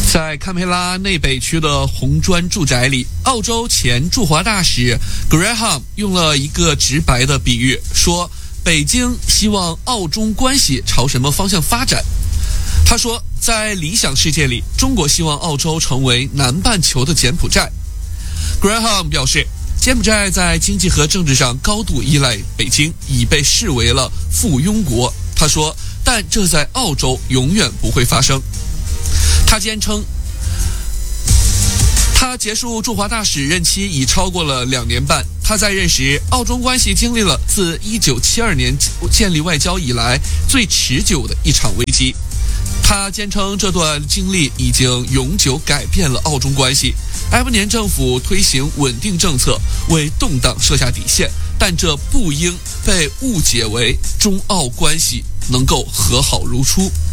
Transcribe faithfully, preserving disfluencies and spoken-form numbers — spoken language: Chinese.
在堪培拉内北区的红砖住宅里，澳洲前驻华大使 Graham 用了一个直白的比喻，说北京希望澳中关系朝什么方向发展。他说，在理想世界里，中国希望澳洲成为南半球的柬埔寨。Graham 表示，柬埔寨在经济和政治上高度依赖北京，已被视为了附庸国。他说，但这在澳洲永远不会发生。他坚称，他结束驻华大使任期已超过了两年半。他在任时，澳中关系经历了自一九七二年建立外交以来最持久的一场危机。他坚称，这段经历已经永久改变了澳中关系。埃布年政府推行稳定政策，为动荡设下底线，但这不应被误解为中澳关系能够和好如初。